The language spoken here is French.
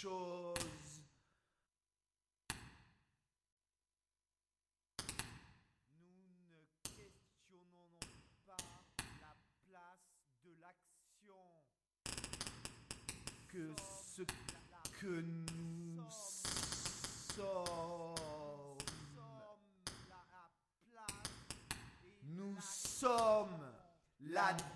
chose. Nous ne questionnons pas la place de l'action. Que ce que nous sommes. La place et Nous sommes la